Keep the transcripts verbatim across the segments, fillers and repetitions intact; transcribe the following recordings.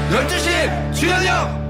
열두 시 주현영.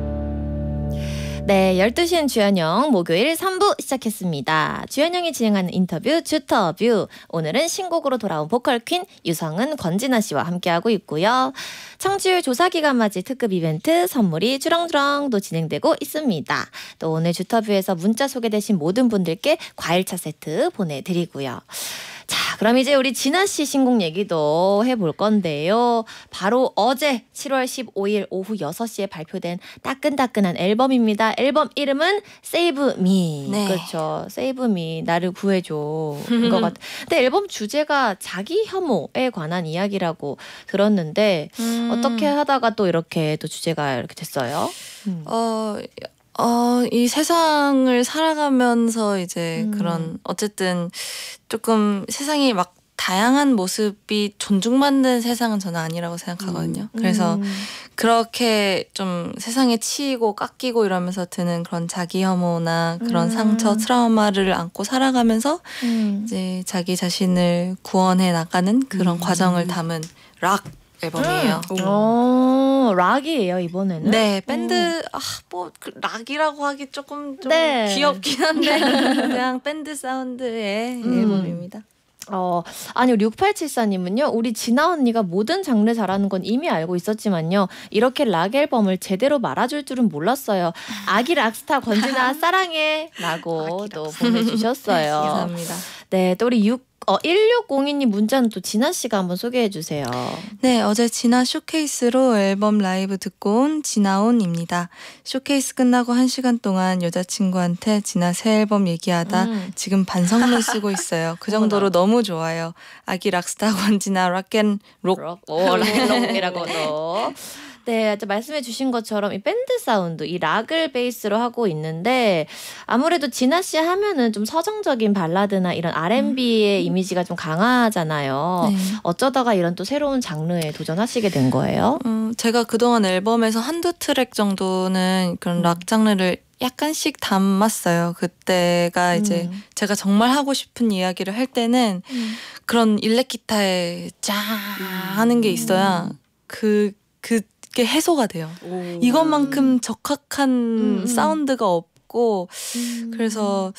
네, 열두 시엔 주현영 목요일 삼 부 시작했습니다. 주현영이 진행하는 인터뷰 주터뷰. 오늘은 신곡으로 돌아온 보컬 퀸 유성은 권진아 씨와 함께하고 있고요. 청취율 조사 기간 맞이 특급 이벤트 선물이 주렁주렁도 진행되고 있습니다. 또 오늘 주터뷰에서 문자 소개되신 모든 분들께 과일차 세트 보내드리고요. 자, 그럼 이제 우리 진아 씨 신곡 얘기도 해볼 건데요. 바로 어제 칠월 십오일 오후 여섯 시에 발표된 따끈따끈한 앨범입니다. 앨범 이름은 Save Me. 네. 그렇죠. Save Me. 나를 구해줘. 것 같아. 근데 앨범 주제가 자기 혐오에 관한 이야기라고 들었는데 음. 어떻게 하다가 또 이렇게 또 주제가 이렇게 됐어요? 음. 어, 어, 이 세상을 살아가면서 이제 음. 그런 어쨌든 조금 세상이 막 다양한 모습이 존중받는 세상은 저는 아니라고 생각하거든요. 음. 그래서 음. 그렇게 좀 세상에 치이고 깎이고 이러면서 드는 그런 자기 혐오나 그런 음. 상처, 트라우마를 안고 살아가면서 음. 이제 자기 자신을 구원해 나가는 그런 음. 과정을 담은 락 앨범이에요. 음. 오, 락이에요 이번에는? 네, 밴드 아, 뭐 그 락이라고 하기 조금 좀 네. 귀엽긴 한데 그냥 밴드 사운드의 음. 앨범입니다. 어, 아니 육팔칠사님은요. 우리 진아 언니가 모든 장르 잘하는 건 이미 알고 있었지만요. 이렇게 락 앨범을 제대로 말아줄 줄은 몰랐어요. 아기 락스타 권진아 사랑해 라고 또 보내주셨어요. 감사합니다. 네, 또 우리 육 어, 일육공이님 문자는 또 진아 씨가 한번 소개해 주세요. 네, 어제 진아 쇼케이스로 앨범 라이브 듣고 온 진아온입니다. 쇼케이스 끝나고 한 시간 동안 여자친구한테 진아 새 앨범 얘기하다 음. 지금 반성문 쓰고 있어요. 그 정도로 너무 좋아요. 아기 락스타 권진아 락앤록. 록, 오, 락이라고도. 네, 아까 말씀해 주신 것처럼 이 밴드 사운드, 이 락을 베이스로 하고 있는데 아무래도 진아 씨 하면은 좀 서정적인 발라드나 이런 알앤비의 음. 이미지가 좀 강하잖아요. 네. 어쩌다가 이런 또 새로운 장르에 도전하시게 된 거예요? 음, 제가 그동안 앨범에서 한두 트랙 정도는 그런 음. 락 장르를 약간씩 담았어요. 그때가 이제 음. 제가 정말 하고 싶은 이야기를 할 때는 음. 그런 일렉 기타에 짠 하는 게 있어야 그, 그게 해소가 돼요. 오. 이것만큼 적합한 음, 음. 사운드가 없고 음. 그래서